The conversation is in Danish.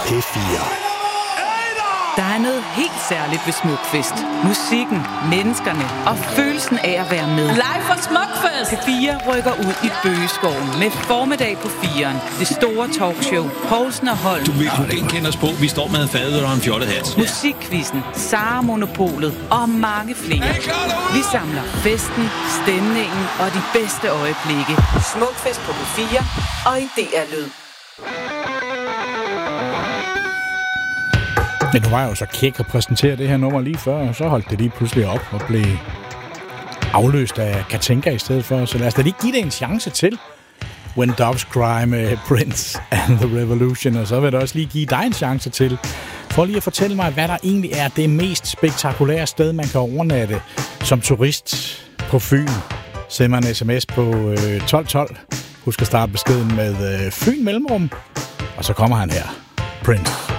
P4. Der er noget helt særligt ved Smukfest. Musikken, menneskerne og følelsen af at være med. Live fra Smukfest! P4 rykker ud i Bøgeskoven med formiddag på 4'eren. Det store talkshow, Poulsen og Holm. Du vil kunne kende os på. Vi står med en fadøl og en fjollet hat. Musikquizzen, Sara Monopolet og mange flere. Vi samler festen, stemningen og de bedste øjeblikke. Smukfest på P4 og i DR-lyd. Men nu var jeg jo så kæk at præsentere det her nummer lige før, og så holdt det lige pludselig op og blev afløst af Katinka i stedet for. Så lad os da lige give det en chance til. When Doves Cry med Prince and the Revolution. Og så vil jeg også lige give dig en chance til, for lige at fortælle mig, hvad der egentlig er det mest spektakulære sted, man kan overnatte som turist på Fyn. Send mig en sms på 1212. Husk at starte beskeden med Fyn Mellemrum. Og så kommer han her. Prince.